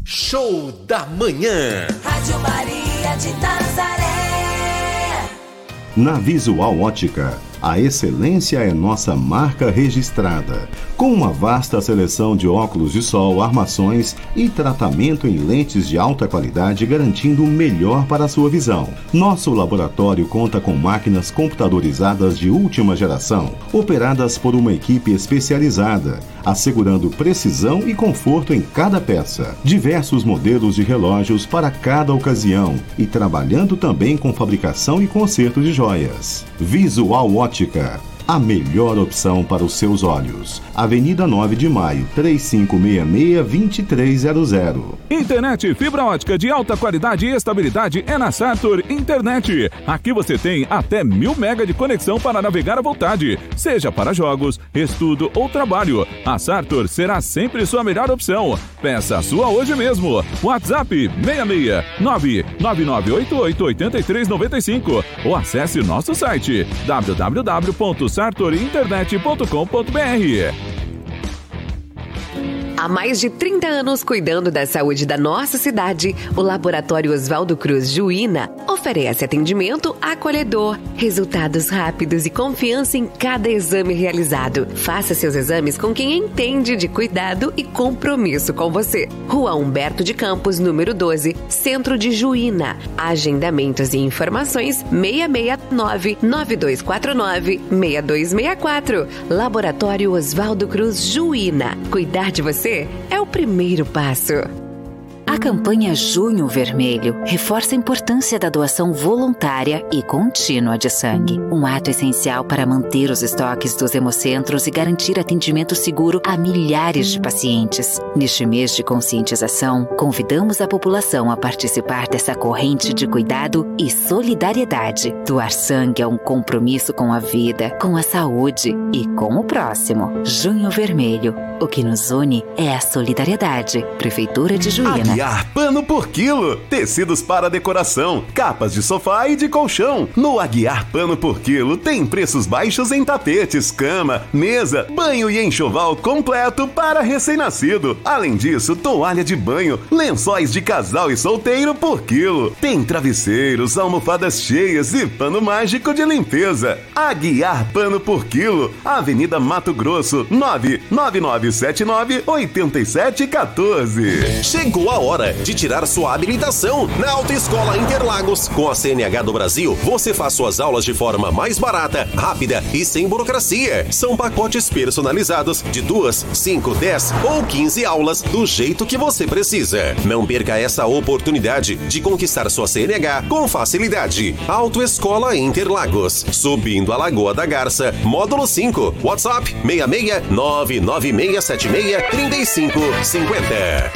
Show da Manhã. Rádio Maria de Nazaré. Na Visual Ótica, a excelência é nossa marca registrada, com uma vasta seleção de óculos de sol, armações e tratamento em lentes de alta qualidade, garantindo o melhor para a sua visão. Nosso laboratório conta com máquinas computadorizadas de última geração, operadas por uma equipe especializada, assegurando precisão e conforto em cada peça. Diversos modelos de relógios para cada ocasião e trabalhando também com fabricação e conserto de joias. Visual Ótica, a melhor opção para os seus olhos. Avenida 9 de Maio, 3566-2300. Internet fibra ótica de alta qualidade e estabilidade é na Satur Internet. Aqui você tem até 1000 MB de conexão para navegar à vontade, seja para jogos, estudo ou trabalho. A Satur será sempre sua melhor opção. Peça a sua hoje mesmo. WhatsApp 66999888395 ou acesse nosso site www.sartorinternet.com.br. Há mais de 30 anos cuidando da saúde da nossa cidade, o Laboratório Oswaldo Cruz Juína oferece atendimento acolhedor, resultados rápidos e confiança em cada exame realizado. Faça seus exames com quem entende de cuidado e compromisso com você. Rua Humberto de Campos, número 12, Centro de Juína. Agendamentos e informações 669-9249-6264. Laboratório Oswaldo Cruz Juína. Cuidar de você é o primeiro passo. A campanha Junho Vermelho reforça a importância da doação voluntária e contínua de sangue. Um ato essencial para manter os estoques dos hemocentros e garantir atendimento seguro a milhares de pacientes. Neste mês de conscientização, convidamos a população a participar dessa corrente de cuidado e solidariedade. Doar sangue é um compromisso com a vida, com a saúde e com o próximo. Junho Vermelho. O que nos une é a solidariedade. Prefeitura de Juína. Aguiar Pano por Quilo. Tecidos para decoração, capas de sofá e de colchão. No Aguiar Pano por Quilo tem preços baixos em tapetes, cama, mesa, banho e enxoval completo para recém-nascido. Além disso, toalha de banho, lençóis de casal e solteiro por quilo. Tem travesseiros, almofadas cheias e pano mágico de limpeza. Aguiar Pano por Quilo. Avenida Mato Grosso, 99979-8714. Chegou a hora de tirar sua habilitação na Autoescola Interlagos. Com a CNH do Brasil, você faz suas aulas de forma mais barata, rápida e sem burocracia. São pacotes personalizados de 2, 5, 10 ou 15 aulas do jeito que você precisa. Não perca essa oportunidade de conquistar sua CNH com facilidade. Autoescola Interlagos, subindo a Lagoa da Garça, módulo 5. WhatsApp 66 99676 3550.